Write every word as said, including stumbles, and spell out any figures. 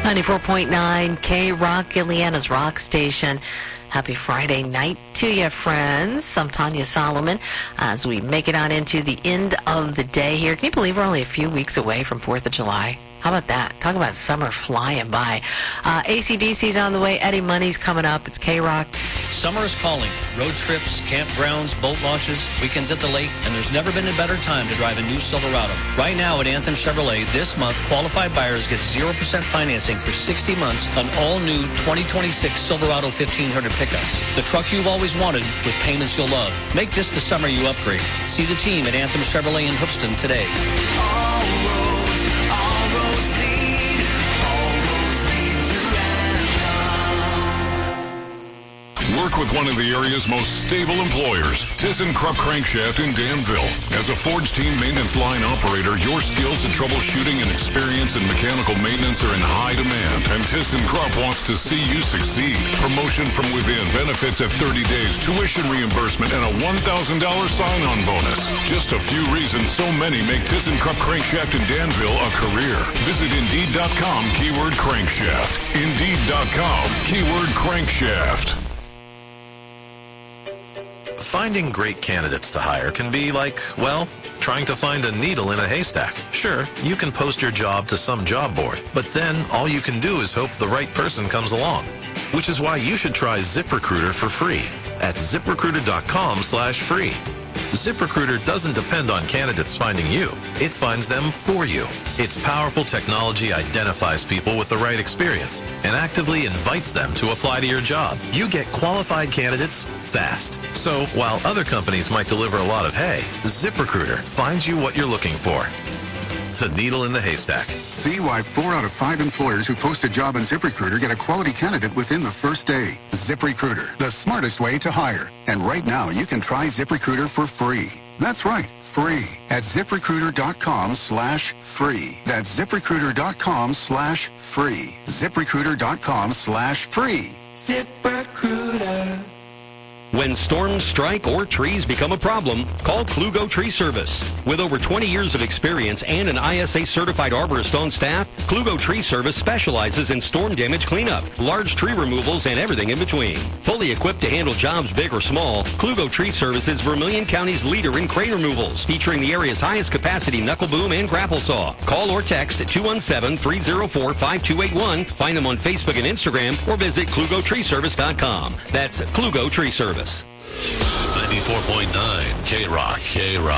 ninety-four point nine K-Rock, Ileana's Rock Station. Happy Friday night to you, friends. I'm Tanya Solomon as we make it on into the end of the day here. Can you believe we're only a few weeks away from fourth of July? How about that? Talk about summer flying by. Uh, A C D C's on the way. Eddie Money's coming up. It's K-Rock. Summer is calling. Road trips, campgrounds, boat launches, weekends at the lake, and there's never been a better time to drive a new Silverado. Right now at Anthem Chevrolet, this month, qualified buyers get zero percent financing for sixty months on all new twenty twenty-six Silverado fifteen hundred pickups. The truck you've always wanted with payments you'll love. Make this the summer you upgrade. See the team at Anthem Chevrolet in Hoopston today. Work with one of the area's most stable employers, ThyssenKrupp Crankshaft in Danville. As a Forge Team maintenance line operator, your skills in troubleshooting and experience in mechanical maintenance are in high demand, and ThyssenKrupp wants to see you succeed. Promotion from within, benefits at thirty days, tuition reimbursement, and a one thousand dollars sign-on bonus. Just a few reasons so many make ThyssenKrupp Crankshaft in Danville a career. Visit Indeed dot com, keyword crankshaft. Indeed dot com, keyword crankshaft. Finding great candidates to hire can be like, well, trying to find a needle in a haystack. Sure, you can post your job to some job board, but then all you can do is hope the right person comes along. Which is why you should try ZipRecruiter for free at ZipRecruiter dot com slash free. ZipRecruiter doesn't depend on candidates finding you. It finds them for you. Its powerful technology identifies people with the right experience and actively invites them to apply to your job. You get qualified candidates fast. So while other companies might deliver a lot of hay, ZipRecruiter finds you what you're looking for. The needle in the haystack. See why four out of five employers who post a job on ZipRecruiter get a quality candidate within the first day. ZipRecruiter, the smartest way to hire. And right now, you can try ZipRecruiter for free. That's right, free at ZipRecruiter dot com slash free. That's ZipRecruiter dot com slash free. ZipRecruiter dot com slash free. ZipRecruiter. When storms strike or trees become a problem, call Klugo Tree Service. With over twenty years of experience and an I S A-certified arborist on staff, Klugo Tree Service specializes in storm damage cleanup, large tree removals, and everything in between. Fully equipped to handle jobs big or small, Klugo Tree Service is Vermilion County's leader in crane removals, featuring the area's highest capacity knuckle boom and grapple saw. Call or text two one seven, three zero four, five two eight one. Find them on Facebook and Instagram, or visit Klugo Tree Service dot com. That's Klugo Tree Service. ninety-four point nine K-Rock, K-Rock.